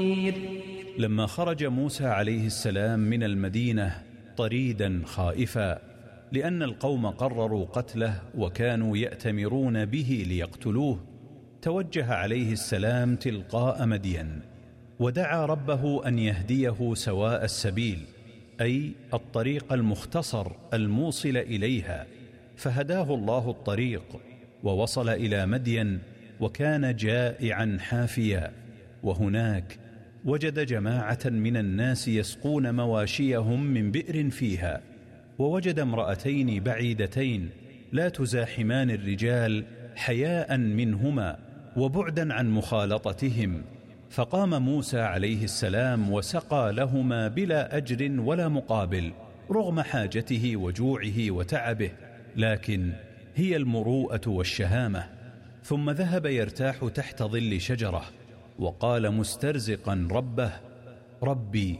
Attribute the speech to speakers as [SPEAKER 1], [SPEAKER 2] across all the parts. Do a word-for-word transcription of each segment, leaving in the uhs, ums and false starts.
[SPEAKER 1] لما خرج موسى عليه السلام من المدينة طريدا خائفا لأن القوم قرروا قتله وكانوا يأتمرون به ليقتلوه، توجه عليه السلام تلقاء مدين ودعا ربه أن يهديه سواء السبيل، أي الطريق المختصر الموصل إليها، فهداه الله الطريق ووصل إلى مدين وكان جائعا حافيا، وهناك وجد جماعة من الناس يسقون مواشيهم من بئر فيها، ووجد امرأتين بعيدتين لا تزاحمان الرجال حياء منهما وبعدا عن مخالطتهم، فقام موسى عليه السلام وسقى لهما بلا أجر ولا مقابل رغم حاجته وجوعه وتعبه، لكن هي المروءة والشهامة. ثم ذهب يرتاح تحت ظل شجرة وقال مسترزقا ربه: ربي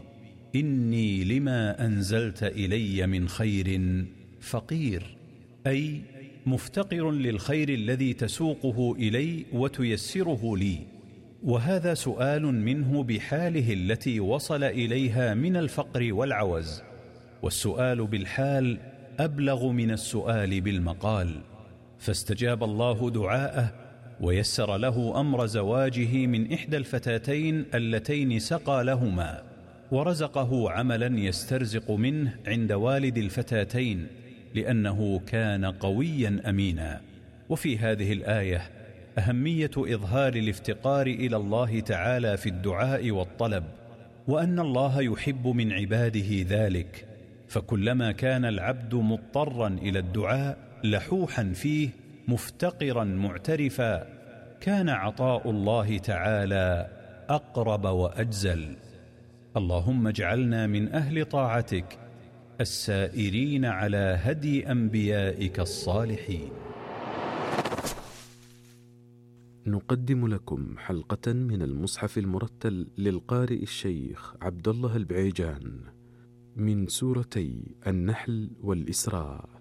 [SPEAKER 1] إني لما أنزلت إلي من خير فقير، أي مفتقر للخير الذي تسوقه إلي وتيسره لي. وهذا سؤال منه بحاله التي وصل إليها من الفقر والعوز، والسؤال بالحال أبلغ من السؤال بالمقال، فاستجاب الله دعاءه ويسر له أمر زواجه من إحدى الفتاتين اللتين سقى لهما، ورزقه عملا يسترزق منه عند والد الفتاتين لأنه كان قويا أمينا. وفي هذه الآية أهمية إظهار الافتقار إلى الله تعالى في الدعاء والطلب، وأن الله يحب من عباده ذلك، فكلما كان العبد مضطرا إلى الدعاء لحوحا فيه مفتقرا معترفا كان عطاء الله تعالى أقرب وأجزل. اللهم اجعلنا من أهل طاعتك السائرين على هدي أنبيائك الصالحين.
[SPEAKER 2] نقدم لكم حلقة من المصحف المرتل للقارئ الشيخ عبد الله البعيجان من سورتي النحل والإسراء.